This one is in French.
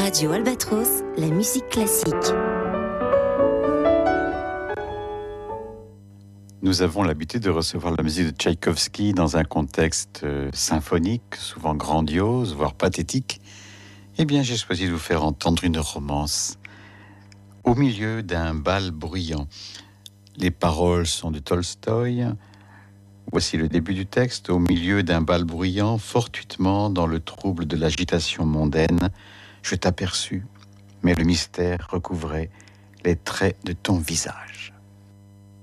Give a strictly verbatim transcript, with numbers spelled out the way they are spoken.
Radio Albatros, la musique classique. Nous avons l'habitude de recevoir la musique de Tchaïkovski dans un contexte euh, symphonique, souvent grandiose, voire pathétique. Eh bien, j'ai choisi de vous faire entendre une romance au milieu d'un bal bruyant. Les paroles sont de Tolstoï. Voici le début du texte. Au milieu d'un bal bruyant, fortuitement dans le trouble de l'agitation mondaine, je t'aperçus, mais le mystère recouvrait les traits de ton visage.